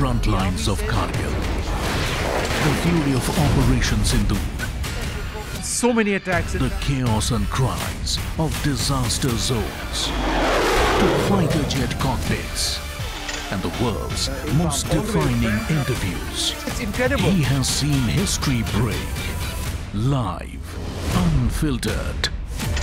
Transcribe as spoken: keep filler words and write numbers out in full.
front lines of Kargil. The fury of Operation Sindoor. So many attacks. The chaos and cries of disaster zones. To fighter jet cockpits. And the world's most defining interviews. It's incredible. He has seen history break. Live, unfiltered.